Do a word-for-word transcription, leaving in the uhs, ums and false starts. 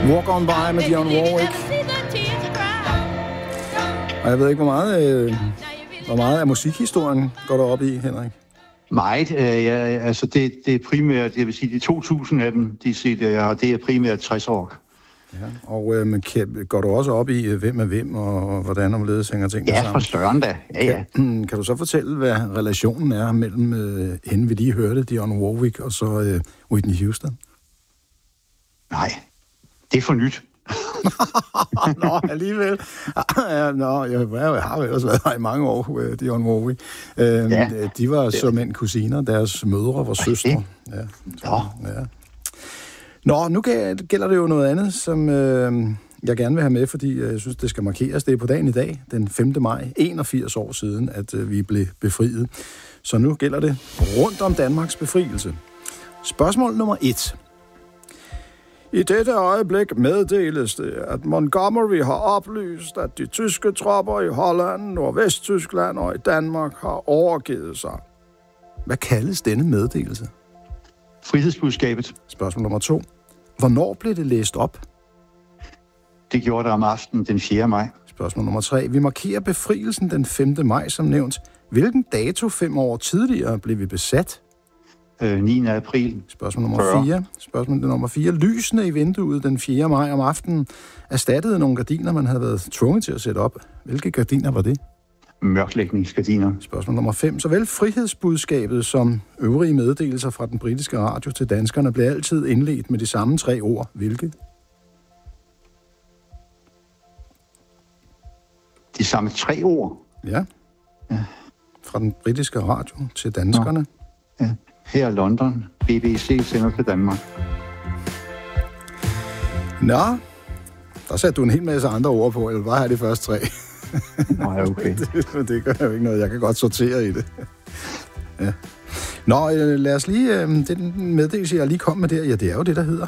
Walk On By med Dionne Warwick. Og jeg ved ikke, hvor meget, øh, hvor meget af musikhistorien går der op i, Henrik? Meget. Øh, ja, altså det, det er primært, jeg vil sige, de to tusind af dem, de C D'er, jeg har, det er primært tres år. Ja, og øh, men går du også op i, hvem er hvem, og, og hvordan omledes hænger tingene ja, sammen? Ja, for større da. Ja, ja. Kan, kan du så fortælle, hvad relationen er mellem øh, hende, vi lige hørte, Dionne Warwick, og så øh, Whitney Houston? Nej, det er for nyt. Nå, alligevel. Ja, nå, jeg, jeg har jo ellers været her i mange år, Dionne Warwick. Øh, ja, de var som en kusiner, deres mødre var søstre. Ja, så, ja. Nå, nu gælder det jo noget andet, som øh, jeg gerne vil have med, fordi jeg synes, det skal markeres. Det er på dagen i dag, den femte maj, enogfirs år siden, at øh, vi blev befriet. Så nu gælder det rundt om Danmarks befrielse. Spørgsmål nummer et. I dette øjeblik meddeles det, at Montgomery har oplyst, at de tyske tropper i Holland, Nordvesttyskland og i Danmark har overgivet sig. Hvad kaldes denne meddelelse? Frihedsbudskabet. Spørgsmål nummer to. Hvornår blev det læst op? Det gjorde det om aftenen den fjerde maj. Spørgsmål nummer tre. Vi markerer befrielsen den femte maj, som nævnt. Hvilken dato fem år tidligere blev vi besat? Øh, niende april. Spørgsmål nummer fire. Spørgsmål nummer fire. Lysene i vinduet den fjerde maj om aftenen erstattede nogle gardiner, man havde været tvunget til at sætte op. Hvilke gardiner var det? Mørklægningsgardiner. Spørgsmål nummer fem. Såvel frihedsbudskabet som øvrige meddelelser fra den britiske radio til danskerne blev altid indledt med de samme tre ord. Hvilke? De samme tre ord? Ja. ja. Fra den britiske radio til danskerne. Ja. ja. Her i London. B B C sender til Danmark. Nå, der satte du en hel masse andre ord på, eller bare her de første tre? Nej, okay. det, det gør jo ikke noget. Jeg kan godt sortere i det. Ja. Nå, lad os lige... Den meddelelse, jeg lige kom med der, ja, det er jo det, der hedder